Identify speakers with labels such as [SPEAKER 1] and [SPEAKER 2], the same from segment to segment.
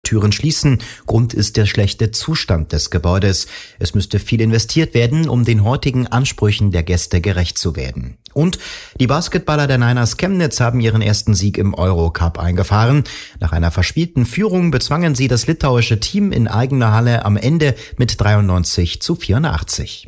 [SPEAKER 1] Türen schließen. Grund ist der schlechte Zustand des Gebäudes. Es müsste viel investiert werden, um den heutigen Ansprüchen der Gäste gerecht zu werden. Und die Basketballer der Niners Chemnitz haben ihren ersten Sieg im Eurocup eingefahren. Nach einer verspielten Führung bezwangen sie das litauische Team in eigener Halle am Ende mit 93-84.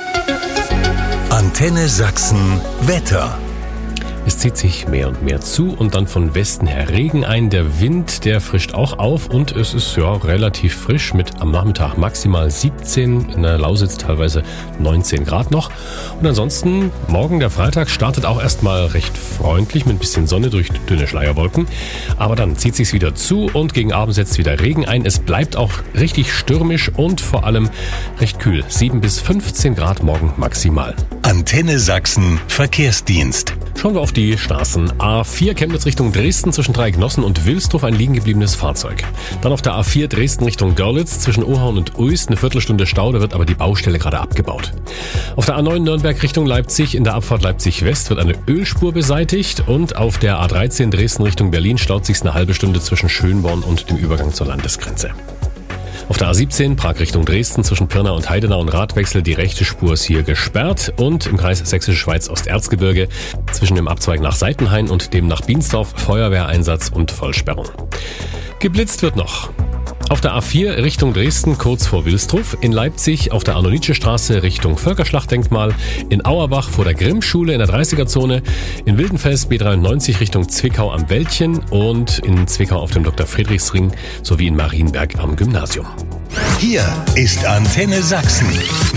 [SPEAKER 2] Antenne Sachsen Wetter.
[SPEAKER 3] Es zieht sich mehr und mehr zu und dann von Westen her Regen ein. Der Wind, der frischt auch auf und es ist relativ frisch mit am Nachmittag maximal 17, in der Lausitz teilweise 19 Grad noch. Und ansonsten, morgen der Freitag startet auch erstmal recht freundlich mit ein bisschen Sonne durch dünne Schleierwolken. Aber dann zieht sich's wieder zu und gegen Abend setzt wieder Regen ein. Es bleibt auch richtig stürmisch und vor allem recht kühl. 7 bis 15 Grad morgen maximal.
[SPEAKER 2] Antenne Sachsen Verkehrsdienst.
[SPEAKER 3] Schauen wir auf die Straßen. A4 Chemnitz Richtung Dresden zwischen Dreiecknossen und Wilsdorf ein liegen gebliebenes Fahrzeug. Dann auf der A4 Dresden Richtung Görlitz zwischen Ohaun und Uist eine Viertelstunde Stau, da wird aber die Baustelle gerade abgebaut. Auf der A9 Nürnberg Richtung Leipzig in der Abfahrt Leipzig West wird eine Ölspur beseitigt und auf der A13 Dresden Richtung Berlin staut sich's eine halbe Stunde zwischen Schönborn und dem Übergang zur Landesgrenze. Auf der A17 Prag Richtung Dresden zwischen Pirna und Heidenau und Radwechsel die rechte Spur ist hier gesperrt und im Kreis Sächsische Schweiz Osterzgebirge zwischen dem Abzweig nach Seitenhain und dem nach Biensdorf Feuerwehreinsatz und Vollsperrung. Geblitzt wird noch. Auf der A4 Richtung Dresden kurz vor Wilsdruff, in Leipzig auf der Arno-Nietzsche-Straße Richtung Völkerschlachtdenkmal, in Auerbach vor der Grimm-Schule in der 30er-Zone, in Wildenfels B93 Richtung Zwickau am Wäldchen und in Zwickau auf dem Dr. Friedrichsring sowie in Marienberg am Gymnasium.
[SPEAKER 2] Hier ist Antenne Sachsen.